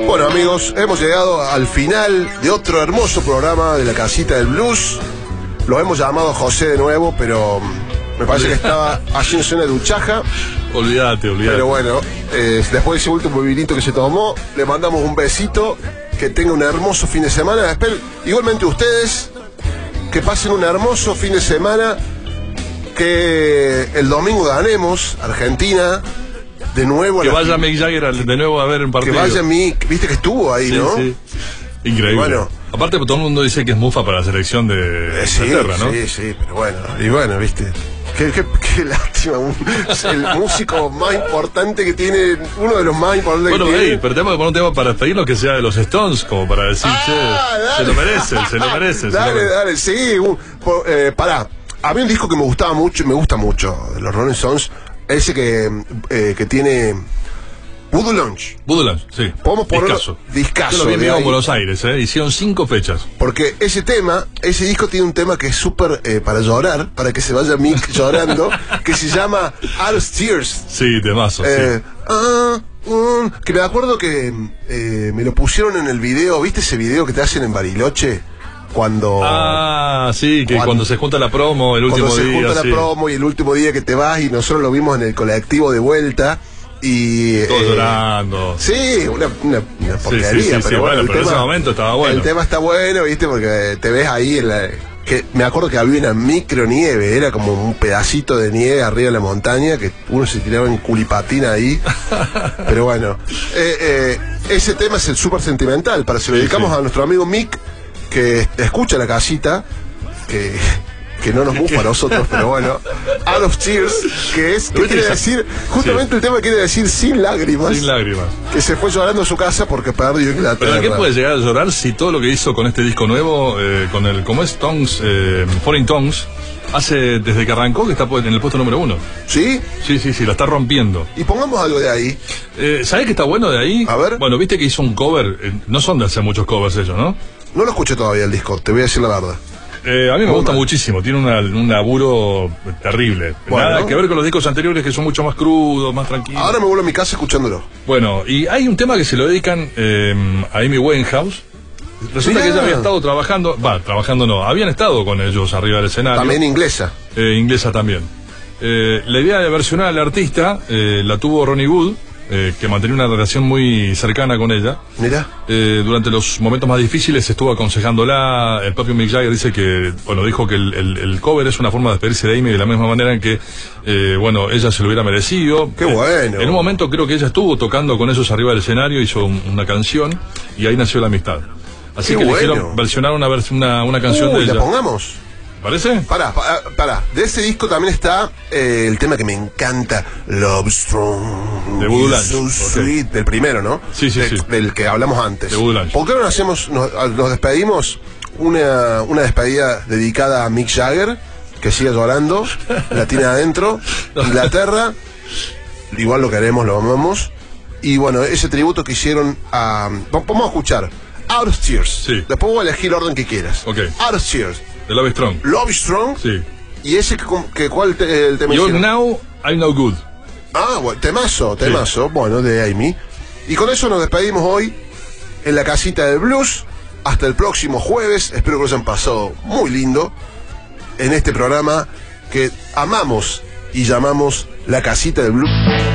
Bueno, amigos, hemos llegado al final de otro hermoso programa de la Casita del Blues. Lo hemos llamado José de nuevo, pero me parece que estaba haciéndose una duchaja. Olvídate. Pero bueno, después de ese último vinito que se tomó, le mandamos un besito. Que tenga un hermoso fin de semana. Espero, igualmente ustedes, que pasen un hermoso fin de semana. Que el domingo ganemos Argentina de nuevo. Que vaya Mick Jagger de nuevo a ver el partido. Que vaya Mick, viste que estuvo ahí, sí, ¿no? Sí. Increíble. Bueno, aparte todo el mundo dice que es mufa para la selección de Inglaterra, ¿no? Sí, pero bueno. Y bueno, viste. Qué lástima. El músico más importante que tiene, uno de los más importantes que tiene. Pero tenemos que poner un tema para despedirnos que sea de los Stones, como para decir, se lo merecen. Dale, sí. Pará. Había un disco que me gustaba mucho, me gusta mucho, de los Rolling Stones, ese que tiene Voodoo Lounge, sí. Podemos ponerlo. Discazo. Yo lo vi en vivo en Buenos Aires, hicieron 5 fechas. Porque ese disco tiene un tema que es súper para llorar, para que se vaya Mick llorando, que se llama Out of Tears. Sí, temazo, sí. Que me acuerdo que me lo pusieron en el video, ¿viste ese video que te hacen en Bariloche? Cuando cuando se junta la promo el último día. Cuando se junta la promo y el último día que te vas, y nosotros lo vimos en el colectivo de vuelta. Y todos llorando. Sí, una porquería, pero bueno, pero en ese momento estaba bueno. El tema está bueno, ¿viste? Porque te ves ahí que me acuerdo que había una micronieve, era como un pedacito de nieve arriba de la montaña, que uno se tiraba en culipatina ahí. Pero bueno, ese tema es el súper sentimental, se lo dedicamos a nuestro amigo Mick, que escucha la casita, que no nos bufa a nosotros, pero bueno. Out of Tears, ¿qué quiere decir? Justamente el tema quiere decir sin lágrimas. Sin lágrimas. Que se fue llorando a su casa porque perdió Inglaterra. Pero ¿a qué puede llegar a llorar si todo lo que hizo con este disco nuevo, con el, como es Tongues, Foreign Tongues, desde que arrancó, que está en el puesto número 1? ¿Sí? Sí, la está rompiendo. Y pongamos algo de ahí. ¿Sabés qué está bueno de ahí? A ver. Bueno, viste que hizo un cover, no son de hacer muchos covers ellos, ¿no? No lo escuché todavía el disco, te voy a decir la verdad. A mí me gusta muchísimo, tiene un laburo terrible. Bueno. Nada que ver con los discos anteriores, que son mucho más crudos, más tranquilos. Ahora me vuelvo a mi casa escuchándolo. Bueno, y hay un tema que se lo dedican a Amy Winehouse. Resulta que ella había estado habían estado con ellos arriba del escenario. También inglesa. Inglesa también. La idea de versionar al artista la tuvo Ronnie Wood, que mantenía una relación muy cercana con ella. Mira. Durante los momentos más difíciles estuvo aconsejándola. El propio Mick Jagger dijo que el cover es una forma de despedirse de Amy de la misma manera en que, ella se lo hubiera merecido. Qué bueno. En un momento creo que ella estuvo tocando con ellos arriba del escenario, hizo una canción y ahí nació la amistad. Así que eligieron versionar una canción de ella. ¿La pongamos? ¿Parece? Pará. De ese disco también está el tema que me encanta, Love Strong, de Voodoo Lounge. So Sweet, del primero, ¿no? Sí. Del que hablamos antes. De Voodoo Lounge. ¿Por qué no nos despedimos una despedida dedicada a Mick Jagger, que sigue llorando, la tiene adentro, Inglaterra, igual lo queremos, lo amamos, y bueno, ese tributo que hicieron vamos a escuchar Out of Tears. Sí. Después voy a elegir el orden que quieras. Okay. Out of Tears. De Love Strong. Love Strong. Sí. ¿Y ese cuál el tema? You're Now, I'm No Good. Bueno, temazo. Sí. Bueno, de Amy. Y con eso nos despedimos hoy en la Casita del Blues. Hasta el próximo jueves. Espero que lo hayan pasado muy lindo en este programa que amamos y llamamos La Casita del Blues.